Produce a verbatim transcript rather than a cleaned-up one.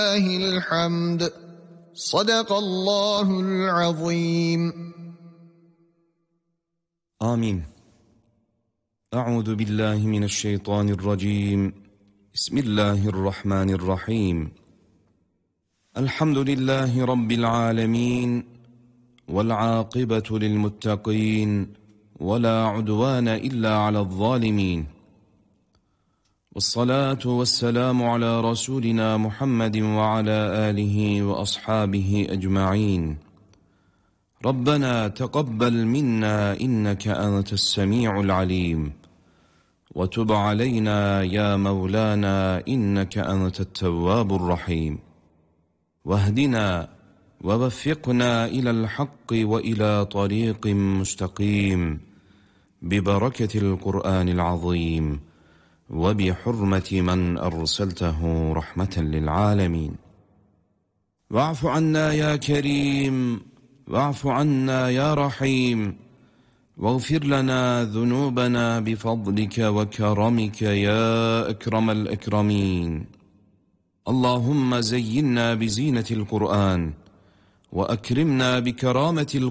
لله الحمد. صدق الله العظيم. آمين. أعوذ بالله من الشيطان الرجيم. بسم الله الرحمن الرحيم. الحمد لله رب العالمين، والعاقبة للمتقين، ولا عدوان إلا على الظالمين، والصلاة والسلام على رسولنا محمد وعلى آله وأصحابه أجمعين. ربنا تقبل منا إنك أنت السميع العليم، وتب علينا يا مولانا إنك أنت التواب الرحيم، واهدنا ووفقنا إلى الحق وإلى طريق مستقيم ببركة القرآن العظيم وبحرمة من أرسلته رحمة للعالمين. واعف عنا يا كريم، واعف عنا يا رحيم، واغفر لنا ذنوبنا بفضلك وكرمك يا أكرم الأكرمين. اللهم زينا بزينة القرآن، وأكرمنا بكرامة القرآن